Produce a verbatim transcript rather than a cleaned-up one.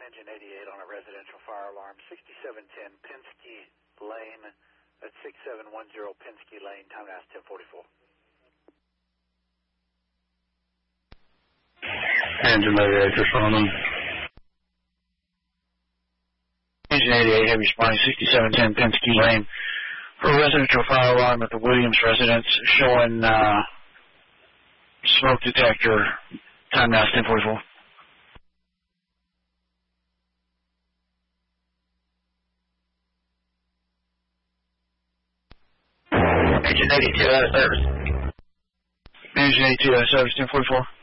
Engine eighty-eight on a residential fire alarm, sixty-seven ten Penske Lane. That's six seven one zero Penske Lane. Time now is ten forty-four. Engine eighty-eight, responding. Engine eighty-eight, heavy responding, sixty-seven ten Penske Lane. For a residential fire alarm at the Williams residence, showing uh, smoke detector. Time now is ten forty-four. Engine eighty-two out of service. Engine eighty-two out of service, ten forty-four.